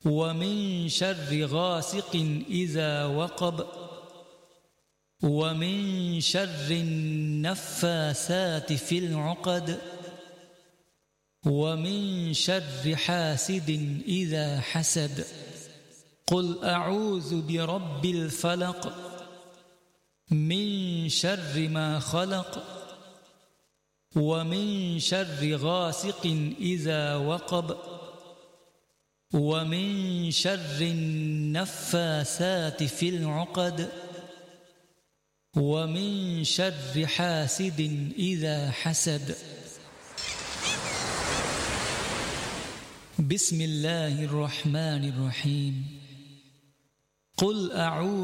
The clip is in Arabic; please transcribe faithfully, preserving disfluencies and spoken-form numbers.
ومن شر غاسق إذا وقب ومن شر النفاثات في العقد ومن شر حاسد إذا حسد. قل أعوذ برب الفلق من شر ما خلق ومن شر غاسق إذا وقب ومن شر النفاثات في العقد ومن شر حاسد إذا حسد. بسم الله الرحمن الرحيم. قل أعوذ